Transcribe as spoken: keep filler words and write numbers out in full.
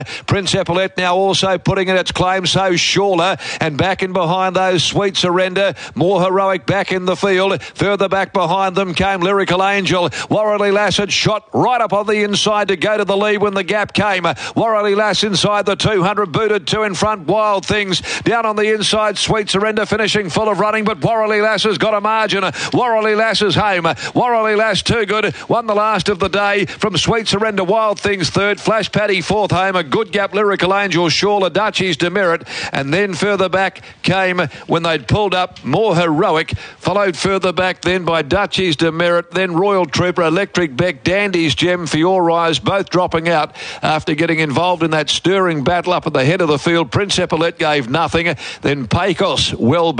Prince Epaulette now also putting in its claim, so Shawler, and back in behind those Sweet Surrender. More Heroic back in the field. Further back behind them came Lyrical Angel. Warrelly Lass had shot right up on the inside to go to the lead when the gap came. Warrelly Lass inside the two hundred, booted two in front. Wild Things down on the inside. Sweet Surrender finishing full of running, but Warrelly Lass has got a margin. Warrelly Lass is home. Warrelly Lass too good. Won the last of the day from Sweet Surrender. Wild Things third. Flash Paddy fourth home. A good gap, Lyrical Angel, Shawler, Dutchies Demerit, and then further back came, when they'd pulled up, More Heroic, followed further back then by Dutchies Demerit, then Royal Trooper, Electric Beck, Dandy's Gem, For Your Rise, both dropping out after getting involved in that stirring battle up at the head of the field. Prince Epaulette gave nothing, then Pecos well